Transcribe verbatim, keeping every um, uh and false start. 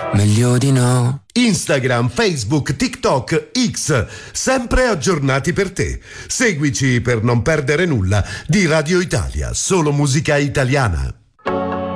meglio di no. Instagram, Facebook, TikTok, X, sempre aggiornati per te. Seguici per non perdere nulla di Radio Italia, solo musica italiana.